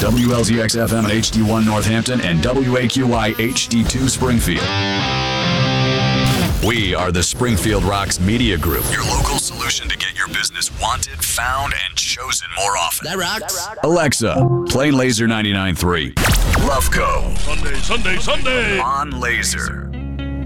WLZX FM HD1 Northampton and WAQI HD2 Springfield. We are the Springfield Rocks Media Group, your local solution to get your business wanted, found, and chosen more often. That rocks. Alexa, play Laser 99.3. Loveco. Sunday. On Laser.